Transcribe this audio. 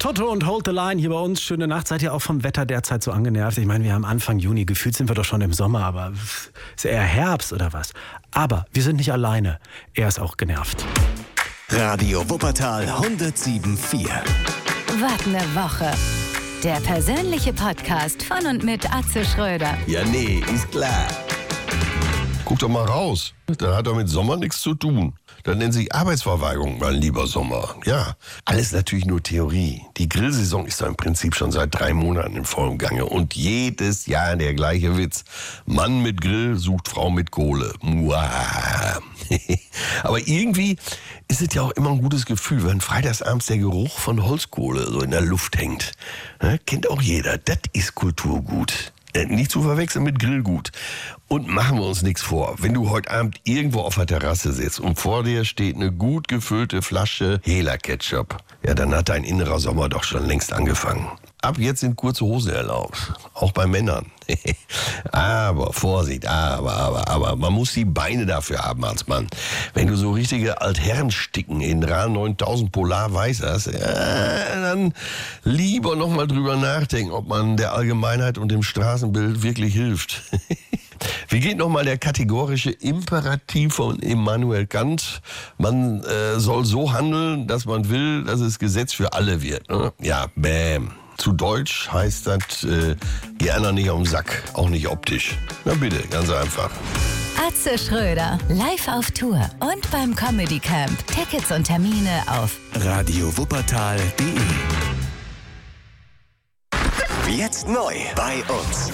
Toto und Hold the Line hier bei uns. Schöne Nacht. Seid ihr auch vom Wetter derzeit so angenervt? Ich meine, wir haben Anfang Juni. Gefühlt sind wir doch schon im Sommer, aber ist eher Herbst oder was? Aber wir sind nicht alleine. Er ist auch genervt. Radio Wuppertal 107.4. Was ne Woche. Der persönliche Podcast von und mit Atze Schröder. Ja, nee, ist klar. Guck doch mal raus. Das hat doch mit Sommer nichts zu tun. Das nennt sich Arbeitsverweigerung, mein lieber Sommer. Ja, alles natürlich nur Theorie. Die Grillsaison ist doch im Prinzip schon seit 3 Monaten in vollem Gange. Und jedes Jahr der gleiche Witz. Mann mit Grill sucht Frau mit Kohle. Muah. Aber irgendwie ist es ja auch immer ein gutes Gefühl, wenn freitagsabends der Geruch von Holzkohle so in der Luft hängt. Ja, kennt auch jeder. Das ist Kulturgut. Nicht zu verwechseln mit Grillgut. Und machen wir uns nichts vor. Wenn du heute Abend irgendwo auf der Terrasse sitzt und vor dir steht eine gut gefüllte Flasche Hela-Ketchup, ja, dann hat dein innerer Sommer doch schon längst angefangen. Ab jetzt sind kurze Hosen erlaubt. Auch bei Männern. Aber, Vorsicht, aber, man muss die Beine dafür haben als Mann. Wenn du so richtige Altherrensticken in RAL 9000 Polar weiß hast, ja, dann lieber nochmal drüber nachdenken, ob man der Allgemeinheit und dem Straßenbild wirklich hilft. Wie geht nochmal der kategorische Imperativ von Immanuel Kant? Man soll so handeln, dass man will, dass es Gesetz für alle wird. Ne? Ja, bäm. Zu Deutsch heißt das, geh einer nicht auf den Sack, auch nicht optisch. Na bitte, ganz einfach. Atze Schröder, live auf Tour und beim Comedy Camp. Tickets und Termine auf radiowuppertal.de. Jetzt neu bei uns.